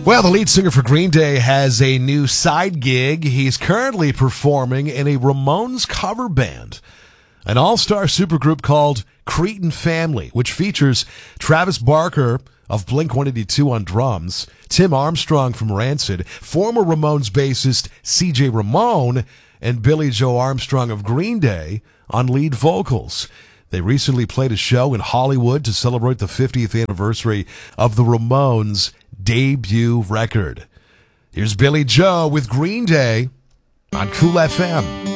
Well, the lead singer for Green Day has a new side gig. He's currently performing in a Ramones cover band, an all-star supergroup called Cretin Family, which features Travis Barker of Blink-182 on drums, Tim Armstrong from Rancid, former Ramones bassist CJ Ramone, and Billy Joe Armstrong of Green Day on lead vocals. They recently played a show in Hollywood to celebrate the 50th anniversary of the Ramones' debut record. Here's Billy Joe with Green Day on Cool FM.